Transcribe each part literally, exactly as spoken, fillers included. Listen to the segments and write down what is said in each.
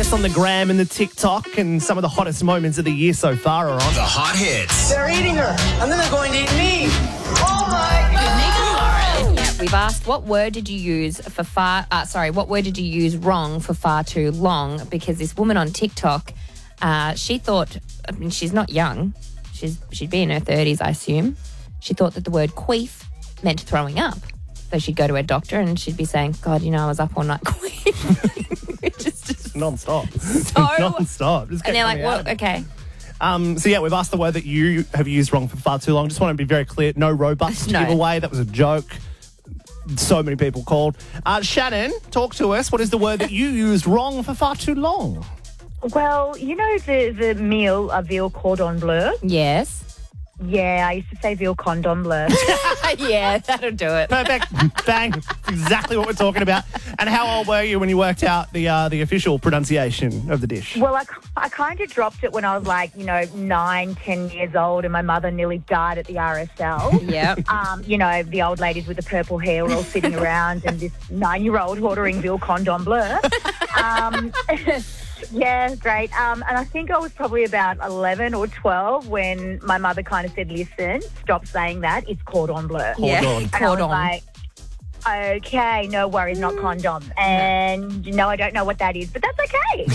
latest on the gram and the TikTok and some of the hottest moments of the year so far are on. The hot hits. They're eating her, and then they're going to eat me. Oh my God. Yeah, we've asked what word did you use for far, uh, sorry, what word did you use wrong for far too long? Because this woman on TikTok, uh, she thought, I mean, she's not young. She's, she'd be in her thirties, I assume. She thought that the word queef meant throwing up. So she'd go to her doctor and she'd be saying, God, you know, I was up all night queef. just, just Non-stop. So, Non-stop. Just and kept they're like, coming out what? of it. Okay. Um, so, yeah, we've asked the word that you have used wrong for far too long. Just want to be very clear. No robust No. giveaway. That was a joke. So many people called. Uh, Shannon, talk to us. What is the word that you used wrong for far too long? Well, you know the, the meal, a veal cordon bleu? Yes. Yeah, I used to say veal condom bleu. Yeah, that'll do it. Perfect. Bang. Exactly what we're talking about. And how old were you when you worked out the uh, the official pronunciation of the dish? Well, I, I kind of dropped it when I was like, you know, nine, ten years old, and my mother nearly died at the R S L. Yep. Um, you know, the old ladies with the purple hair were all sitting around, and this nine-year-old ordering veal condom bleu. Um, yeah, great. Um, and I think I was probably about eleven or twelve when my mother kind of said, listen, stop saying that. It's cordon bleu. Yeah, Cordon. And I was cordon. like, okay, no worries, not condom. And no, I don't know what that is, but that's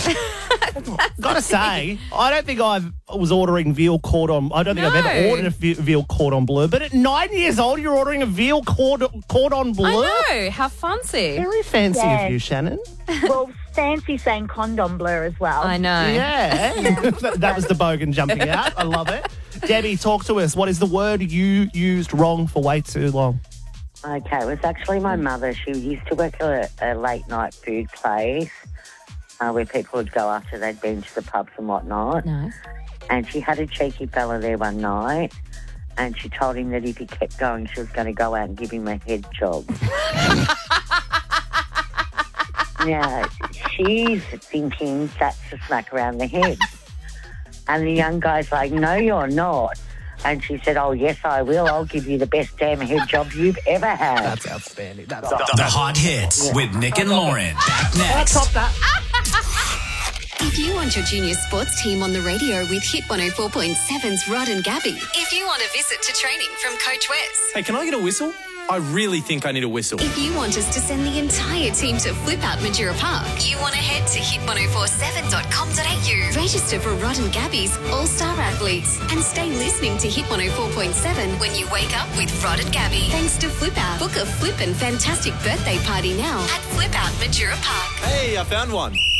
okay. Gotta say, I don't think I was ordering veal cordon. I don't think I've No. ever ordered a ve- veal cordon bleu. But at nine years old, you're ordering a veal cordon, cordon bleu? I know. How fancy. Very fancy Yes. of you, Shannon. Well, fancy saying condom blur as well. I know. Yeah. that, that was the bogan jumping out. I love it. Debbie, talk to us. What is the word you used wrong for way too long? Okay, it was actually my mother. She used to work at a, a late-night food place uh, where people would go after they'd been to the pubs and whatnot. Nice. And she had a cheeky fella there one night, and she told him that if he kept going, she was going to go out and give him a head job. Now, she's thinking that's a smack around the head. And the young guy's like, no, you're not. And she said, oh, yes, I will. I'll give you the best damn head job you've ever had. That's outstanding. That's The, the hot hits with Nick and Lauren. Back next. top that. If you want your junior sports team on the radio with Hit one oh four point seven's Rod and Gabby. If you want a visit to training from Coach Wes. Hey, can I get a whistle? I really think I need a whistle. If you want us to send the entire team to Flip Out Majura Park. You want to head to hit ten forty-seven dot com dot a u. Register for Rod and Gabby's All-Star Athletes. And stay listening to Hit one oh four point seven when you wake up with Rod and Gabby. Thanks to Flip Out. Book a flip and fantastic birthday party now at Flip Out Majura Park. Hey, I found one.